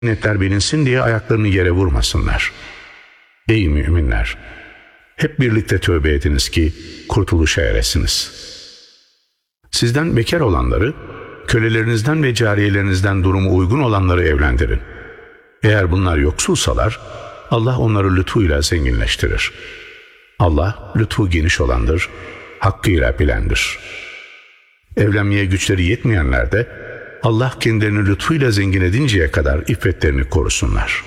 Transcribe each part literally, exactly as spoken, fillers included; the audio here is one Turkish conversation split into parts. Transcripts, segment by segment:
Netler bilinsin diye ayaklarını yere vurmasınlar. Ey müminler! Hep birlikte tövbe ediniz ki kurtuluşa eresiniz. Sizden bekar olanları, kölelerinizden ve cariyelerinizden durumu uygun olanları evlendirin. Eğer bunlar yoksulsalar, Allah onları lütfuyla zenginleştirir. Allah lütfu geniş olandır, hakkıyla bilendir. Evlenmeye güçleri yetmeyenler de Allah kendilerini lütfuyla zengin edinceye kadar iffetlerini korusunlar.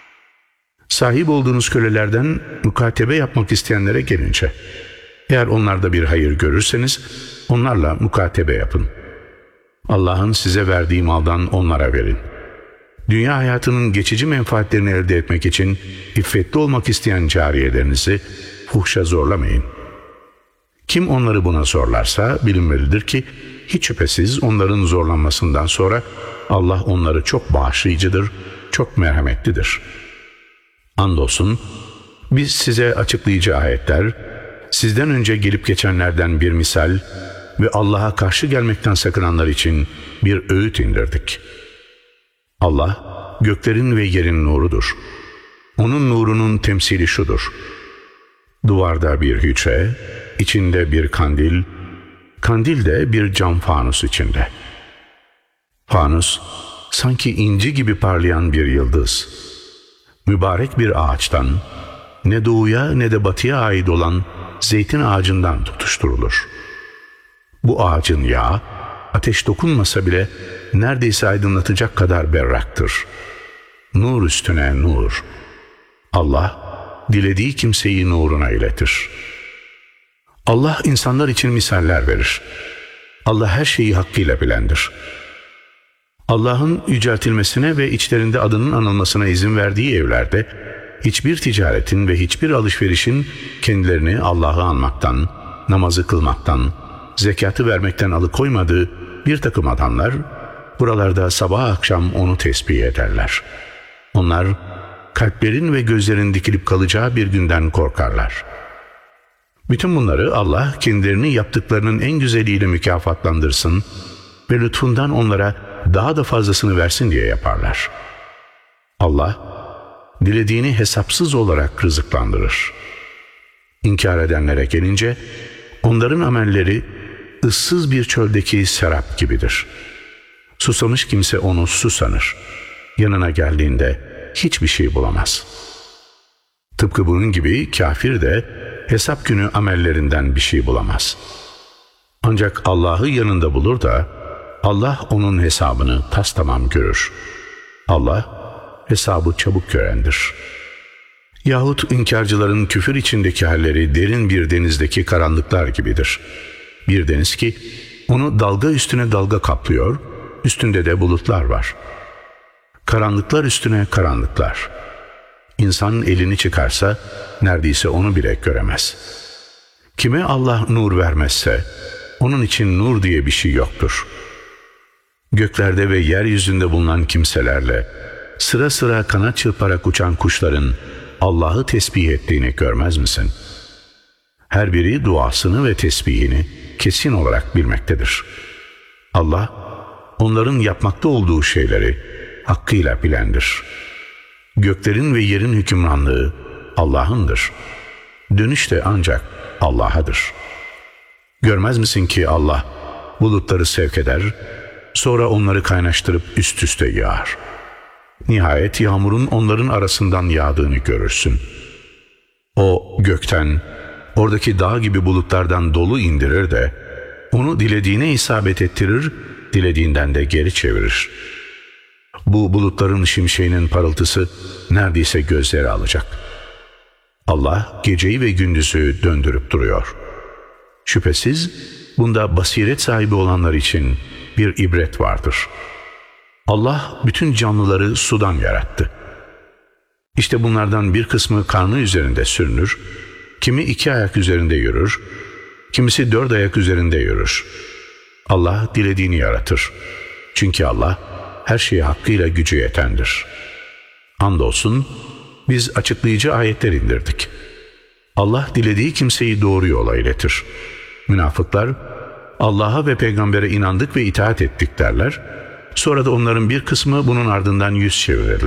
Sahip olduğunuz kölelerden mukatebe yapmak isteyenlere gelince, eğer onlarda bir hayır görürseniz onlarla mukatebe yapın. Allah'ın size verdiği maldan onlara verin. Dünya hayatının geçici menfaatlerini elde etmek için iffetli olmak isteyen cariyelerinizi fuhşa zorlamayın. Kim onları buna zorlarsa bilinmelidir ki hiç şüphesiz onların zorlanmasından sonra Allah onları çok bağışlayıcıdır, çok merhametlidir. Andolsun biz size açıklayıcı ayetler, sizden önce gelip geçenlerden bir misal ve Allah'a karşı gelmekten sakınanlar için bir öğüt indirdik. Allah göklerin ve yerin nurudur. Onun nurunun temsili şudur: duvarda bir hücre, içinde bir kandil, kandil de bir cam fanus içinde. Fanus sanki inci gibi parlayan bir yıldız. Mübarek bir ağaçtan, ne doğuya ne de batıya ait olan zeytin ağacından tutuşturulur. Bu ağacın yağı, ateş dokunmasa bile neredeyse aydınlatacak kadar berraktır. Nur üstüne nur. Allah, dilediği kimseyi nuruna iletir. Allah insanlar için misaller verir. Allah her şeyi hakkıyla bilendir. Allah'ın yüceltilmesine ve içlerinde adının anılmasına izin verdiği evlerde hiçbir ticaretin ve hiçbir alışverişin kendilerini Allah'ı anmaktan, namazı kılmaktan, zekatı vermekten alıkoymadığı bir takım adamlar buralarda sabah akşam onu tesbih ederler. Onlar kalplerin ve gözlerin dikilip kalacağı bir günden korkarlar. Bütün bunları Allah kendilerini yaptıklarının en güzeliyle mükafatlandırsın ve lütfundan onlara daha da fazlasını versin diye yaparlar. Allah dilediğini hesapsız olarak rızıklandırır. İnkar edenlere gelince onların amelleri ıssız bir çöldeki serap gibidir. Susamış kimse onu su sanır. Yanına geldiğinde hiçbir şey bulamaz. Tıpkı bunun gibi kafir de hesap günü amellerinden bir şey bulamaz. Ancak Allah'ı yanında bulur da Allah onun hesabını tastamam görür. Allah hesabı çabuk görendir. Yahut inkarcıların küfür içindeki halleri derin bir denizdeki karanlıklar gibidir. Bir deniz ki onu dalga üstüne dalga kaplıyor, üstünde de bulutlar var. Karanlıklar üstüne karanlıklar. İnsan elini çıkarsa neredeyse onu bile göremez. Kime Allah nur vermezse onun için nur diye bir şey yoktur. Göklerde ve yeryüzünde bulunan kimselerle sıra sıra kanat çırparak uçan kuşların Allah'ı tesbih ettiğini görmez misin? Her biri duasını ve tesbihini kesin olarak bilmektedir. Allah onların yapmakta olduğu şeyleri hakkıyla bilendir. Göklerin ve yerin hükümranlığı Allah'ındır. Dönüş de ancak Allah'adır. Görmez misin ki Allah bulutları sevk eder, sonra onları kaynaştırıp üst üste yağar. Nihayet yağmurun onların arasından yağdığını görürsün. O gökten, oradaki dağ gibi bulutlardan dolu indirir de, onu dilediğine isabet ettirir, dilediğinden de geri çevirir. Bu bulutların şimşeğinin parıltısı neredeyse gözleri alacak. Allah geceyi ve gündüzü döndürüp duruyor. Şüphesiz bunda basiret sahibi olanlar için bir ibret vardır. Allah bütün canlıları sudan yarattı. İşte bunlardan bir kısmı karnı üzerinde sürünür, kimi iki ayak üzerinde yürür, kimisi dört ayak üzerinde yürür. Allah dilediğini yaratır. Çünkü Allah her şeye hakkıyla gücü yetendir. Andolsun biz açıklayıcı ayetler indirdik. Allah dilediği kimseyi doğru yola iletir. Münafıklar Allah'a ve peygambere inandık ve itaat ettik derler. Sonra da onların bir kısmı bunun ardından yüz çevirirler.